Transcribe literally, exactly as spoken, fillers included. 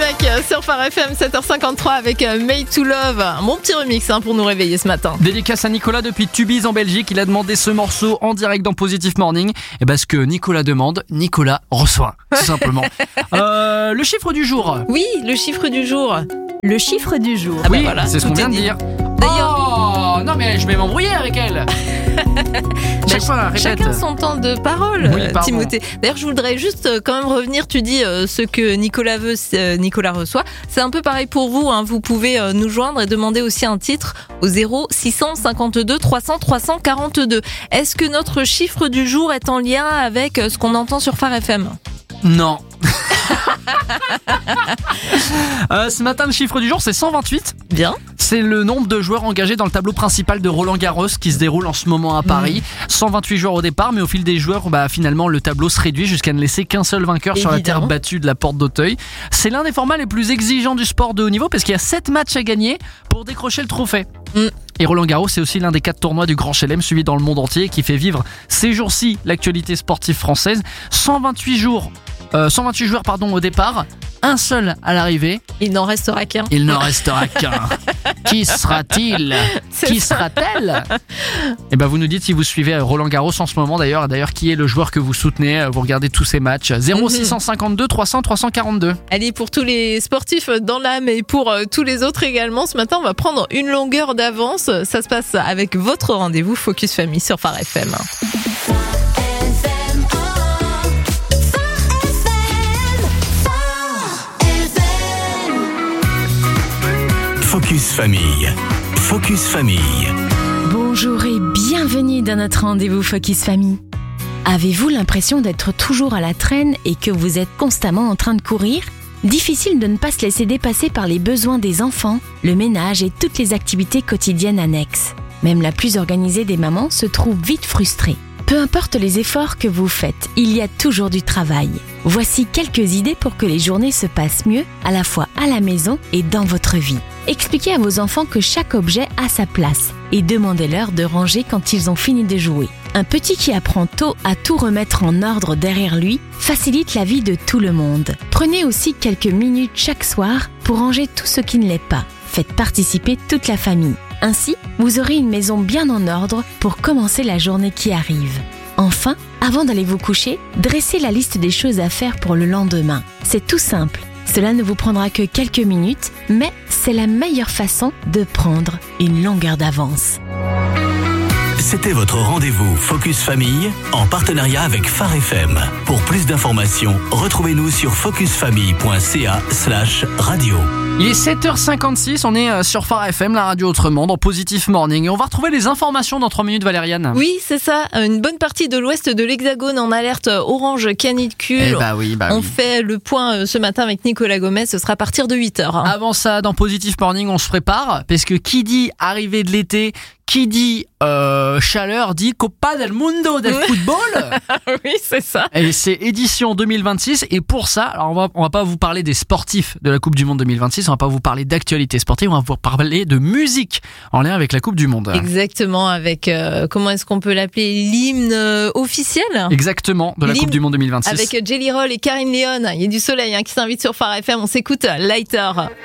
avec sur Phare F M, sept heures cinquante-trois avec Made to Love. Un bon petit remix hein, pour nous réveiller ce matin. Dédicace à Nicolas depuis Tubize en Belgique. Il a demandé ce morceau en direct dans Positive Morning. Et ben ce que Nicolas demande, Nicolas reçoit, tout simplement. euh, le chiffre du jour. Oui, le chiffre du jour. Le chiffre du jour. Ah oui, bah voilà, c'est ce qu'on vient de dit. dire. D'ailleurs, oh, non mais je vais m'embrouiller avec elle. Chaque fois, répète. Chacun son temps de parole, Oui, pardon. Timothée. D'ailleurs, je voudrais juste quand même revenir. Tu dis euh, ce que Nicolas veut, euh, Nicolas reçoit. C'est un peu pareil pour vous. Hein. Vous pouvez euh, nous joindre et demander aussi un titre au zéro six cent cinquante-deux trois cents trois cent quarante-deux. Est-ce que notre chiffre du jour est en lien avec ce qu'on entend sur Phare F M ? Non. euh, ce matin, le chiffre du jour, c'est cent vingt-huit. Bien. C'est le nombre de joueurs engagés dans le tableau principal de Roland Garros qui se déroule en ce moment à Paris. Mmh. cent vingt-huit joueurs au départ, mais au fil des joueurs, bah, finalement, le tableau se réduit jusqu'à ne laisser qu'un seul vainqueur Évidemment. Sur la terre battue de la Porte d'Auteuil. C'est l'un des formats les plus exigeants du sport de haut niveau parce qu'il y a sept matchs à gagner pour décrocher le trophée. Mmh. Et Roland Garros, c'est aussi l'un des quatre tournois du Grand Chelem suivi dans le monde entier qui fait vivre ces jours-ci l'actualité sportive française. cent vingt-huit jours. Euh, cent vingt-huit joueurs pardon, au départ, un seul à l'arrivée. Il n'en restera qu'un. Il n'en restera qu'un. Qui sera-t-il ? C'est Qui ça. sera-t-elle ? Et ben vous nous dites si vous suivez Roland Garros en ce moment d'ailleurs. D'ailleurs, qui est le joueur que vous soutenez ? Vous regardez tous ces matchs. zéro six cent cinquante-deux trois cents trois cent quarante-deux. Allez, pour tous les sportifs dans l'âme et pour euh, tous les autres également, ce matin, on va prendre une longueur d'avance. Ça se passe avec votre rendez-vous Focus Famille sur Phare F M. Focus Famille. Focus Famille. Bonjour et bienvenue dans notre rendez-vous Focus Famille. Avez-vous l'impression d'être toujours à la traîne et que vous êtes constamment en train de courir ? Difficile de ne pas se laisser dépasser par les besoins des enfants, le ménage et toutes les activités quotidiennes annexes. Même la plus organisée des mamans se trouve vite frustrée. Peu importe les efforts que vous faites, il y a toujours du travail. Voici quelques idées pour que les journées se passent mieux, à la fois à la maison et dans votre vie. Expliquez à vos enfants que chaque objet a sa place et demandez-leur de ranger quand ils ont fini de jouer. Un petit qui apprend tôt à tout remettre en ordre derrière lui facilite la vie de tout le monde. Prenez aussi quelques minutes chaque soir pour ranger tout ce qui ne l'est pas. Faites participer toute la famille. Ainsi, vous aurez une maison bien en ordre pour commencer la journée qui arrive. Enfin, avant d'aller vous coucher, dressez la liste des choses à faire pour le lendemain. C'est tout simple. Cela ne vous prendra que quelques minutes, mais c'est la meilleure façon de prendre une longueur d'avance. C'était votre rendez-vous Focus Famille en partenariat avec Phare F M. Pour plus d'informations, retrouvez-nous sur focusfamille.ca slash radio. Il est sept heures cinquante-six, on est sur Phare F M, la radio autrement, dans Positive Morning. Et on va retrouver les informations dans trois minutes, Valériane. Oui, c'est ça. Une bonne partie de l'ouest de l'Hexagone en alerte orange canicule. Eh bah oui, bah on oui. fait le point ce matin avec Nicolas Gomez, ce sera à partir de huit heures. Hein. Avant ça, dans Positive Morning, on se prépare, parce que qui dit arrivée de l'été, qui dit euh, chaleur, dit Copa del Mundo del Football. Oui, c'est ça. Et c'est édition deux mille vingt-six. Et pour ça, alors on va, on va pas vous parler des sportifs de la Coupe du Monde deux mille vingt-six, on va pas vous parler d'actualité sportive, on va vous parler de musique en lien avec la Coupe du Monde. Exactement, avec, euh, comment est-ce qu'on peut l'appeler, l'hymne euh, officiel. Exactement, de la L'hymne Coupe du Monde deux mille vingt-six. Avec Jelly Roll et Karine Léon. Il y a du soleil hein, qui s'invite sur Phare F M. On s'écoute Lighter.